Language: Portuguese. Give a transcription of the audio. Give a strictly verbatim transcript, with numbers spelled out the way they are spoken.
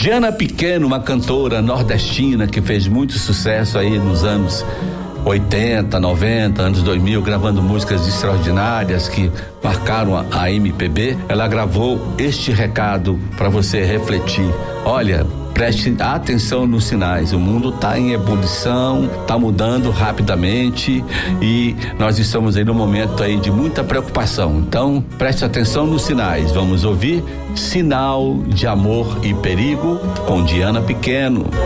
Diana Pequeno, uma cantora nordestina que fez muito sucesso aí nos anos oitenta, noventa, anos dois mil, gravando músicas extraordinárias que marcaram a, a M P B. Ela gravou este recado para você refletir. Olha, preste atenção nos sinais. O mundo está em ebulição, está mudando rapidamente e nós estamos aí num momento aí de muita preocupação. Então, preste atenção nos sinais. Vamos ouvir Sinal de Amor e Perigo com Diana Pequeno.